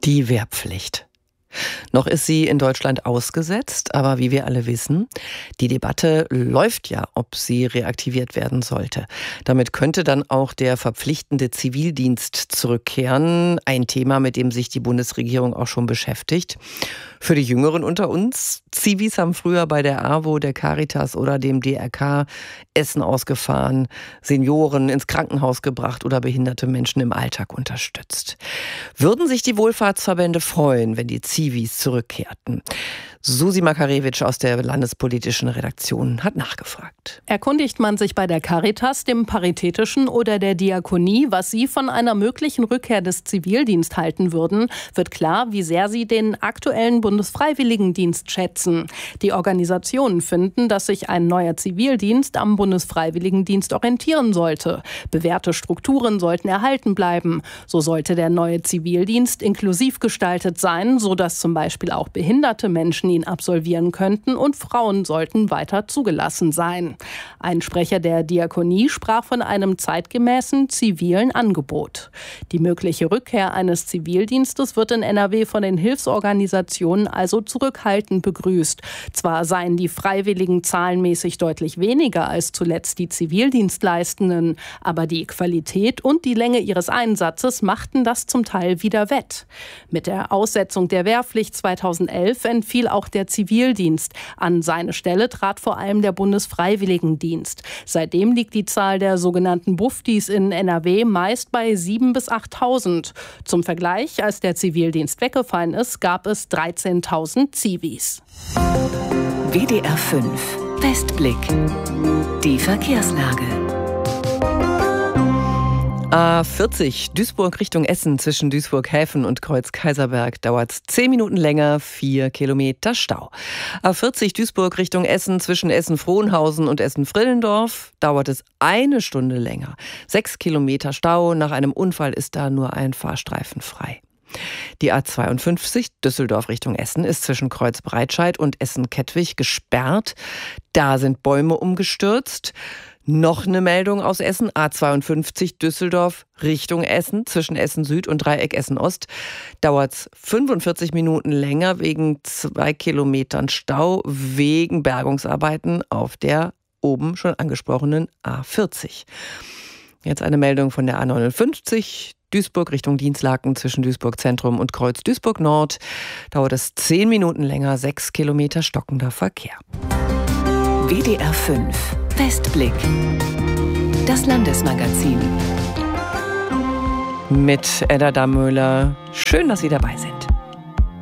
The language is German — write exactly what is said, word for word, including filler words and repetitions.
Die Wehrpflicht. Noch ist sie in Deutschland ausgesetzt, aber wie wir alle wissen, die Debatte läuft ja, ob sie reaktiviert werden sollte. Damit könnte dann auch der verpflichtende Zivildienst zurückkehren. Ein Thema, mit dem sich die Bundesregierung auch schon beschäftigt. Für die Jüngeren unter uns, Zivis haben früher bei der AWO, der Caritas oder dem D R K Essen ausgefahren, Senioren ins Krankenhaus gebracht oder behinderte Menschen im Alltag unterstützt. Würden sich die Wohlfahrtsverbände freuen, wenn die Zivis zurückkehrten? Susi Makarewitsch aus der landespolitischen Redaktion hat nachgefragt. Erkundigt man sich bei der Caritas, dem Paritätischen oder der Diakonie, was sie von einer möglichen Rückkehr des Zivildienstes halten würden, wird klar, wie sehr sie den aktuellen Bundesfreiwilligendienst schätzen. Die Organisationen finden, dass sich ein neuer Zivildienst am Bundesfreiwilligendienst orientieren sollte. Bewährte Strukturen sollten erhalten bleiben. So sollte der neue Zivildienst inklusiv gestaltet sein, sodass zum Beispiel auch behinderte Menschen ihn absolvieren könnten und Frauen sollten weiter zugelassen sein. Ein Sprecher der Diakonie sprach von einem zeitgemäßen zivilen Angebot. Die mögliche Rückkehr eines Zivildienstes wird in N R W von den Hilfsorganisationen also zurückhaltend begrüßt. Zwar seien die Freiwilligen zahlenmäßig deutlich weniger als zuletzt die Zivildienstleistenden, aber die Qualität und die Länge ihres Einsatzes machten das zum Teil wieder wett. Mit der Aussetzung der Wehrpflicht zweitausendelf entfiel auch der Zivildienst. An seine Stelle trat vor allem der Bundesfreiwilligendienst. Seitdem liegt die Zahl der sogenannten Buftis in N R W meist bei siebentausend bis achttausend. Zum Vergleich, als der Zivildienst weggefallen ist, gab es dreizehntausend Zivis. W D R fünf Westblick. Die Verkehrslage. A vierzig Duisburg Richtung Essen zwischen Duisburg-Häfen und Kreuz-Kaiserberg dauert zehn Minuten länger, vier Kilometer Stau. A vierzig Duisburg Richtung Essen zwischen Essen-Frohnhausen und Essen-Frillendorf dauert es eine Stunde länger. Sechs Kilometer Stau, nach einem Unfall ist da nur ein Fahrstreifen frei. Die A zweiundfünfzig Düsseldorf Richtung Essen ist zwischen Kreuz-Breitscheid und Essen-Kettwig gesperrt. Da sind Bäume umgestürzt. Noch eine Meldung aus Essen, A zweiundfünfzig Düsseldorf Richtung Essen, zwischen Essen Süd und Dreieck Essen Ost, dauert es fünfundvierzig Minuten länger wegen zwei Kilometern Stau, wegen Bergungsarbeiten auf der oben schon angesprochenen A vierzig. Jetzt eine Meldung von der A neunundfünfzig Duisburg Richtung Dienstlaken zwischen Duisburg Zentrum und Kreuz Duisburg Nord, dauert es zehn Minuten länger, sechs Kilometer stockender Verkehr. W D R fünf Westblick. Das Landesmagazin. Mit Edda Dammöhler. Schön, dass Sie dabei sind.